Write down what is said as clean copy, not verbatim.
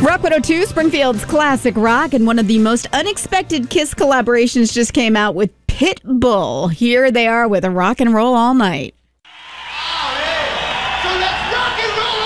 Rock 102, Springfield's classic rock, and one of the most unexpected Kiss collaborations just came out with Pitbull. Here they are with a Rock and Roll All Night. Oh, yeah. So let's rock and roll